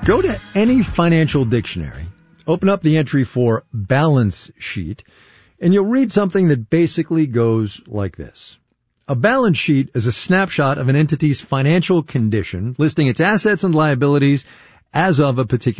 Go to any financial dictionary, open up the entry for balance sheet, and you'll read something that basically goes like this. A balance sheet is a snapshot of an entity's financial condition, listing its assets and liabilities as of a particular